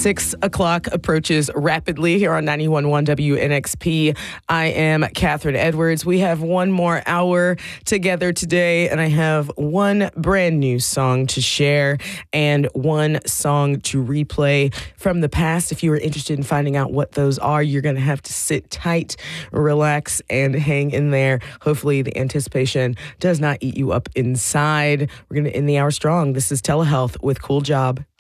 6 o'clock approaches rapidly here on 91.1 WNXP. I am Catherine Edwards. We have one more hour together today, and I have one brand new song to share and one song to replay from the past. If you are interested in finding out what those are, you're going to have to sit tight, relax, and hang in there. Hopefully the anticipation does not eat you up inside. We're going to end the hour strong. This is Telehealth with Cool Job.